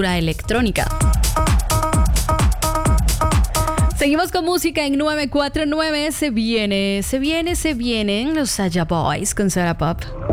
cultura electrónica. Seguimos con música en 949. Se vienen los Saja Boys con Sara Pop.